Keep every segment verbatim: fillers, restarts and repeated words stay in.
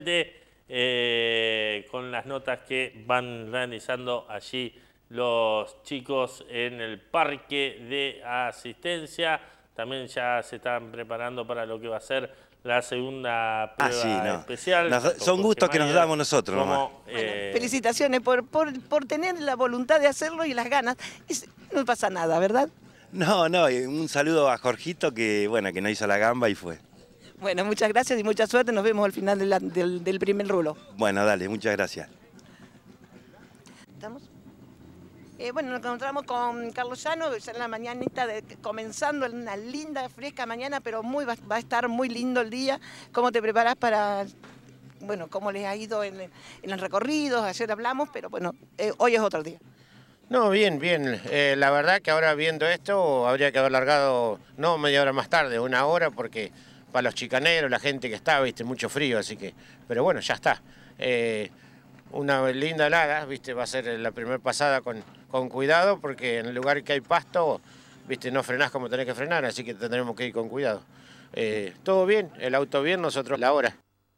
Eh, con las notas que van realizando allí los chicos en el parque de asistencia. También ya se están preparando para lo que va a ser la segunda prueba ah, sí, no. especial. Nos, son gustos que nos damos nosotros como, nomás. Bueno, eh, felicitaciones por, por, por tener la voluntad de hacerlo y las ganas. Es, no pasa nada, ¿verdad? No, no, y un saludo a Jorgito que, bueno, que nos hizo la gamba y fue. Bueno, muchas gracias y mucha suerte. Nos vemos al final de la, del, del primer rulo. Bueno, dale, muchas gracias. ¿Estamos? Eh, bueno, nos encontramos con Carlos Llano, ya en la mañanita, de, comenzando en una linda, fresca mañana, pero muy, va, va a estar muy lindo el día. ¿Cómo te preparás para, bueno, cómo les ha ido en, en los recorridos? Ayer hablamos, pero bueno, eh, hoy es otro día. No, bien, bien. Eh, la verdad que ahora viendo esto habría que haber largado, no media hora más tarde, una hora, porque para los chicaneros, la gente que está, viste, mucho frío, así que, pero bueno, ya está. Eh, una linda helada, viste, va a ser la primera pasada con, con cuidado, porque en el lugar que hay pasto, viste, no frenás como tenés que frenar, así que tendremos que ir con cuidado. Eh, todo bien, el auto bien, nosotros la hora.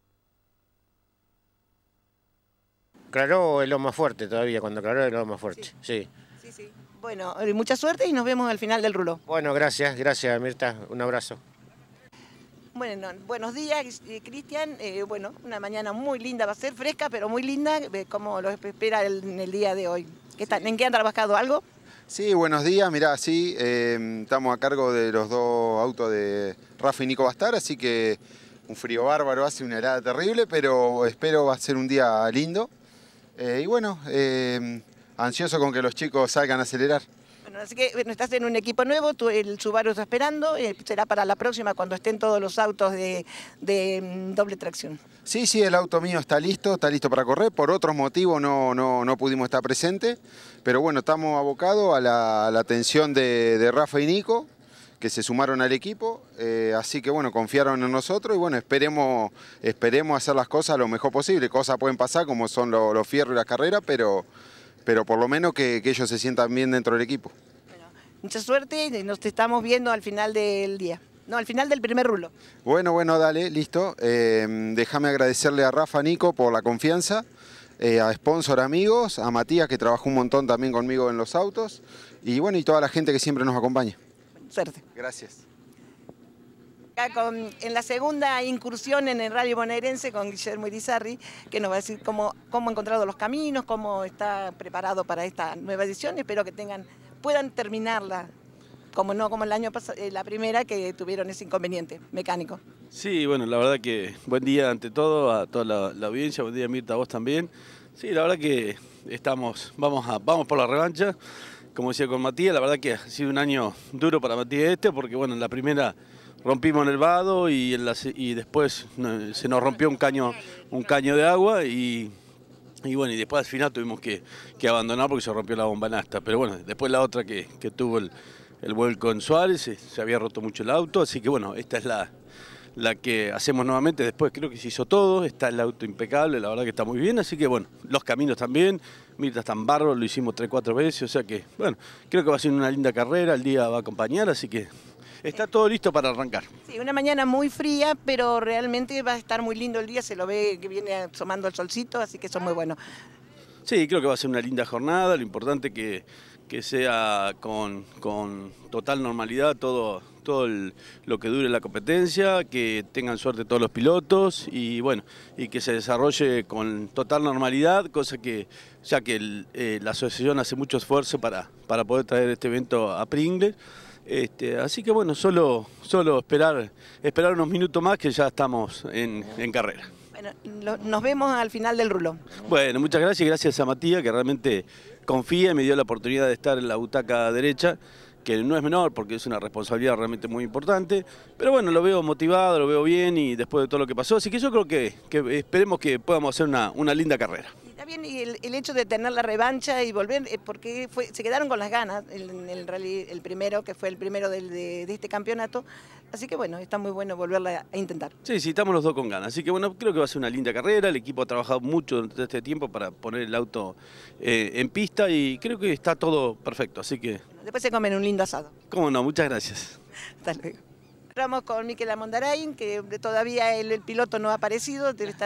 Claró es lo más fuerte todavía, cuando claró es lo más fuerte, sí. Sí, sí. sí. Bueno, mucha suerte y nos vemos al final del rulo. Bueno, gracias, gracias Mirta, un abrazo. Bueno, buenos días, Cristian. Eh, bueno, una mañana muy linda, va a ser fresca, pero muy linda, como lo espera el, en el día de hoy. ¿Qué tal? ¿En qué han trabajado? ¿Algo? Sí, buenos días. Mirá, sí, eh, estamos a cargo de los dos autos de Rafa y Nico Bastar, así que un frío bárbaro, hace una helada terrible, pero espero va a ser un día lindo. Eh, y bueno, eh, ansioso con que los chicos salgan a acelerar. Bueno, así que bueno, estás en un equipo nuevo, tú, el Subaru está esperando, eh, será para la próxima cuando estén todos los autos de, de um, doble tracción. Sí, sí, el auto mío está listo, está listo para correr. Por otros motivos no, no, no pudimos estar presentes, pero bueno, estamos abocados a la, a la atención de, de Rafa y Nico, que se sumaron al equipo, eh, así que bueno, confiaron en nosotros y bueno, esperemos, esperemos hacer las cosas lo mejor posible. Cosas pueden pasar como son los, los fierros y las carreras, pero... pero por lo menos que, que ellos se sientan bien dentro del equipo. Bueno, mucha suerte y nos estamos viendo al final del día. No, al final del primer rulo. Bueno, bueno, dale, listo. Eh, déjame agradecerle a Rafa, Nico, por la confianza, eh, a Sponsor Amigos, a Matías, que trabajó un montón también conmigo en los autos, y bueno, y toda la gente que siempre nos acompaña. Suerte. Gracias. Con, en la segunda incursión en el Rally Bonaerense con Guillermo Irizarry, que nos va a decir cómo, cómo ha encontrado los caminos, cómo está preparado para esta nueva edición. Espero que tengan, puedan terminarla, como no como el año pasado, la primera que tuvieron ese inconveniente mecánico. Sí, bueno, la verdad que buen día ante todo a toda la, la audiencia, buen día Mirta, a vos también. Sí, la verdad que estamos, vamos, a, vamos por la revancha, como decía con Matías, la verdad que ha sido un año duro para Matías este, porque bueno, en la primera rompimos en el vado y, en la, y después no, se nos rompió un caño, un caño de agua y, y bueno, y después al final tuvimos que, que abandonar porque se rompió la bomba nafta. Pero bueno, después la otra que, que tuvo el, el vuelco en Suárez, se, se había roto mucho el auto, así que bueno, esta es la, la que hacemos nuevamente. Después creo que se hizo todo, está el auto impecable, la verdad que está muy bien, así que bueno, los caminos también, Mirta está en barro, lo hicimos tres, cuatro veces, o sea que bueno, creo que va a ser una linda carrera, el día va a acompañar, así que está todo listo para arrancar. Sí, una mañana muy fría, pero realmente va a estar muy lindo el día, se lo ve que viene asomando el solcito, así que eso es muy bueno. Sí, creo que va a ser una linda jornada, lo importante que, que sea con, con total normalidad todo, todo el, lo que dure la competencia, que tengan suerte todos los pilotos y bueno, y que se desarrolle con total normalidad, cosa que ya que el, eh, la asociación hace mucho esfuerzo para, para poder traer este evento a Pringles. Este, así que bueno, solo, solo esperar, esperar unos minutos más que ya estamos en, en carrera. Bueno, lo, nos vemos al final del rulón. Bueno, muchas gracias y gracias a Matías que realmente confía y me dio la oportunidad de estar en la butaca derecha, que no es menor porque es una responsabilidad realmente muy importante, pero bueno, lo veo motivado, lo veo bien y después de todo lo que pasó, así que yo creo que, que esperemos que podamos hacer una, una linda carrera. Está bien el, el hecho de tener la revancha y volver, porque fue, se quedaron con las ganas en el rally, el primero, que fue el primero del, de, de este campeonato, así que bueno, está muy bueno volverla a intentar. Sí, sí, estamos los dos con ganas, así que bueno, creo que va a ser una linda carrera, el equipo ha trabajado mucho durante este tiempo para poner el auto eh, en pista y creo que está todo perfecto, así que... Después se comen un lindo asado. Cómo no, muchas gracias. Hasta luego. Estamos con Miquel Amondarain, que todavía el, el piloto no ha aparecido, debe estar